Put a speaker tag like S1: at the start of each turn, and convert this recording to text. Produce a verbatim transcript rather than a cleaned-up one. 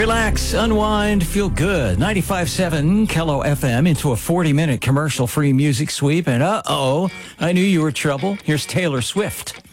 S1: relax, unwind, feel good. ninety-five point seven Kello F M into a forty-minute commercial-free music sweep. And uh-oh, I knew you were trouble. Here's Taylor Swift.